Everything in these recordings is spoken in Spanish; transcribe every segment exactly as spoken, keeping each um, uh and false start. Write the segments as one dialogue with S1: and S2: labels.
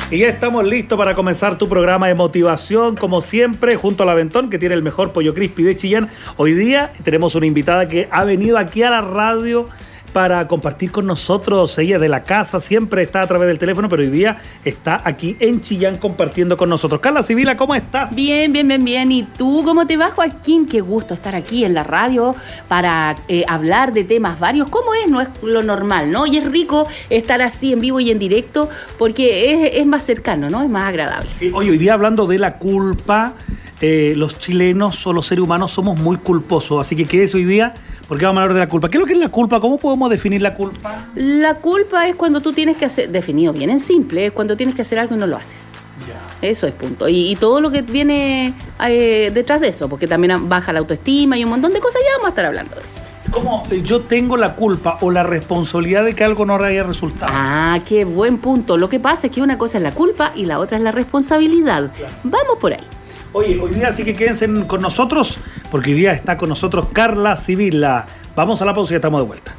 S1: Y ya estamos listos para comenzar tu programa de motivación, como siempre, junto al Aventón, que tiene el mejor pollo crispy de Chillán. Hoy día tenemos una invitada que ha venido aquí a la radio para compartir con nosotros. Ella de la casa, siempre está a través del teléfono, pero hoy día está aquí en Chillán compartiendo con nosotros. Carla Sibila, ¿cómo estás?
S2: Bien, bien, bien, bien. ¿Y tú cómo te va, Joaquín? Qué gusto estar aquí en la radio para eh, hablar de temas varios. ¿Cómo es? No es lo normal, ¿no? Y es rico estar así en vivo y en directo porque es, es más cercano, ¿no? Es más agradable.
S1: Sí, hoy, hoy día hablando de la culpa, eh, los chilenos o los seres humanos somos muy culposos, así que quédese hoy día porque vamos a hablar de la culpa. ¿Qué es lo que es la culpa? ¿Cómo podemos definir la culpa?
S2: La culpa es cuando tú tienes que hacer, definido bien en simple, es cuando tienes que hacer algo y no lo haces. Yeah. Eso es punto. Y, y todo lo que viene eh, detrás de eso, porque también baja la autoestima y un montón de cosas, ya vamos a estar hablando de eso.
S1: ¿Cómo yo tengo la culpa o la responsabilidad de que algo no haya resultado?
S2: Ah, qué buen punto. Lo que pasa es que una cosa es la culpa y la otra es la responsabilidad. Claro. Vamos por ahí.
S1: Oye, hoy día sí que quédense con nosotros, porque hoy día está con nosotros Carla Sibila. Vamos a la pausa y ya estamos de vuelta.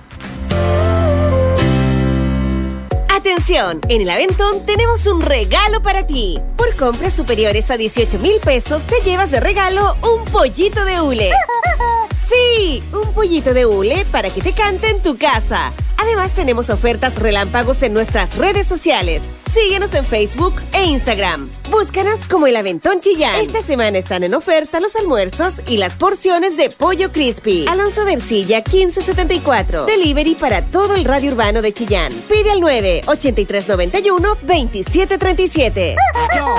S3: Atención, en el Aventón tenemos un regalo para ti. Por compras superiores a dieciocho mil pesos te llevas de regalo un pollito de hule. Sí, un pollito de hule para que te cante en tu casa. Además tenemos ofertas relámpagos en nuestras redes sociales. Síguenos en Facebook e Instagram. Búscanos como El Aventón Chillán. Esta semana están en oferta los almuerzos y las porciones de pollo crispy. Alonso de Ercilla quince setenta y cuatro. Delivery para todo el radio urbano de Chillán. Pide al nueve ochenta y tres noventa y uno veintisiete treinta y siete.